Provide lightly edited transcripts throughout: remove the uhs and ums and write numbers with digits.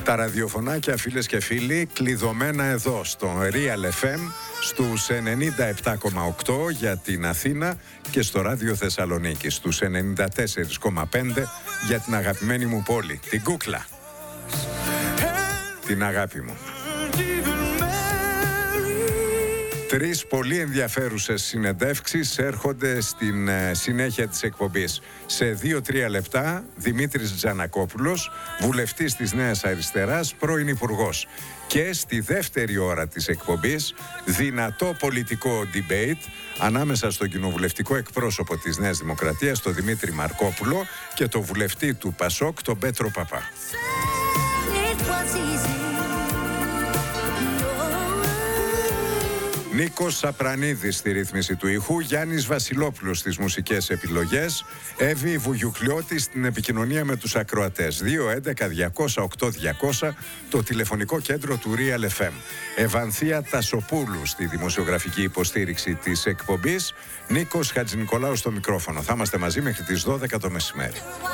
Τα ραδιοφωνάκια, φίλες και φίλοι, κλειδωμένα εδώ στο Real FM στους 97,8 για την Αθήνα και στο Ράδιο Θεσσαλονίκη στους 94,5 για την αγαπημένη μου πόλη, την Κούκλα, την αγάπη μου. Τρεις πολύ ενδιαφέρουσες συνεντεύξεις έρχονται στην συνέχεια της εκπομπής. Σε 2-3 λεπτά, Δημήτρης Τζανακόπουλος, βουλευτής της Νέας Αριστεράς, πρώην υπουργός. Και στη δεύτερη ώρα της εκπομπής, δυνατό πολιτικό debate ανάμεσα στον κοινοβουλευτικό εκπρόσωπο της Νέας Δημοκρατίας, τον Δημήτρη Μαρκόπουλο, και τον βουλευτή του Πασόκ, τον Πέτρο Παπά. Νίκος Σαπρανίδης στη ρύθμιση του ήχου, Γιάννης Βασιλόπουλος στις μουσικές επιλογές, Εύη Βουγιουκλιώτη στην επικοινωνία με τους ακροατές. 211-200-8200 το τηλεφωνικό κέντρο του Real FM. Ευανθία Τασοπούλου στη δημοσιογραφική υποστήριξη της εκπομπής, Νίκος Χατζηνικολάου στο μικρόφωνο. Θα είμαστε μαζί μέχρι τις 12 το μεσημέρι.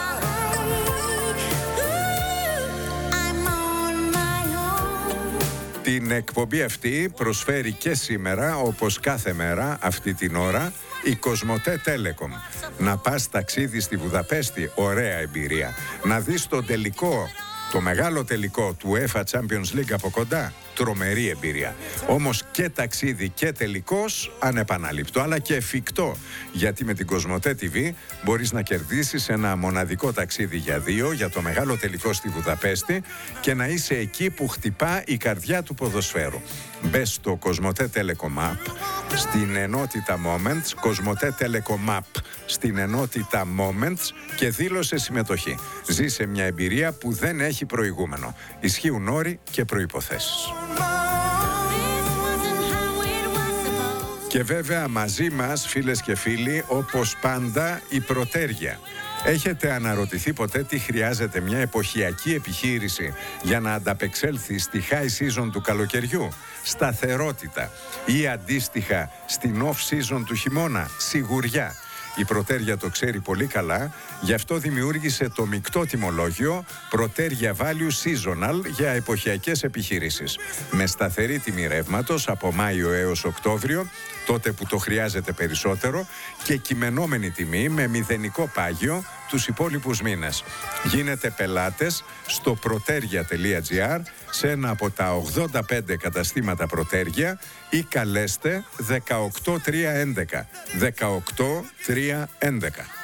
Την εκπομπή αυτή προσφέρει και σήμερα, όπως κάθε μέρα αυτή την ώρα, η Κοσμοτέ Telecom. Να πας ταξίδι στη Βουδαπέστη, ωραία εμπειρία. Να δεις το μεγάλο τελικό του UEFA Champions League από κοντά, τρομερή εμπειρία. Όμως και ταξίδι και τελικός ανεπανάληπτο, αλλά και εφικτό. Γιατί με την Κοσμοτέ TV μπορείς να κερδίσεις ένα μοναδικό ταξίδι για 2 για το μεγάλο τελικό στη Βουδαπέστη και να είσαι εκεί που χτυπά η καρδιά του ποδοσφαίρου. Μπες στο Κοσμοτέ Telecom App στην ενότητα Moments, Κοσμοτέ Telecom App στην ενότητα Moments και δήλωσε συμμετοχή. Ζήσε μια εμπειρία που δεν έχει προηγούμενο. Ισχύουν όροι και προϋποθέσεις. Και βέβαια μαζί μας, φίλες και φίλοι, όπως πάντα, η Πρωτέργεια. Έχετε αναρωτηθεί ποτέ τι χρειάζεται μια εποχιακή επιχείρηση για να ανταπεξέλθει στη high season του καλοκαιριού? Σταθερότητα ή αντίστοιχα στην off season του χειμώνα? Σιγουριά. Η Πρωτέργεια το ξέρει πολύ καλά, γι' αυτό δημιούργησε το μεικτό τιμολόγιο Πρωτέργεια Value Seasonal για εποχιακές επιχειρήσεις. Με σταθερή τιμή ρεύματος από Μάιο έως Οκτώβριο, τότε που το χρειάζεται περισσότερο, και κειμενόμενη τιμή με μηδενικό πάγιο τους υπόλοιπους μήνες. Γίνετε πελάτες στο protergia.gr σε ένα από τα 85 καταστήματα Πρωτέργεια ή καλέστε 18311. 18311.